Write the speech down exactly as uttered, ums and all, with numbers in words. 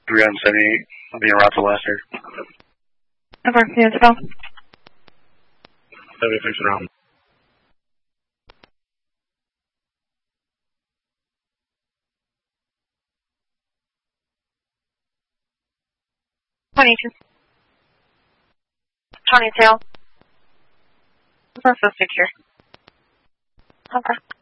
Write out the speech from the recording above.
three hundred seventy-eight. I'll be en route to Lester. Over, Phoenixville. seventy-six around. twenty-two. twenty-two. Over, so secure. Okay.